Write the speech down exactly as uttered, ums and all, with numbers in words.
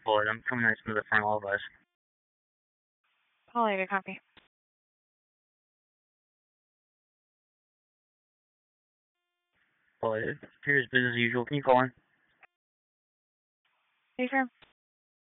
Bullet, I'm coming nice to the front all of us. Polly, good copy. Bullet, it appears business as usual. Can you call in? Hey, firm.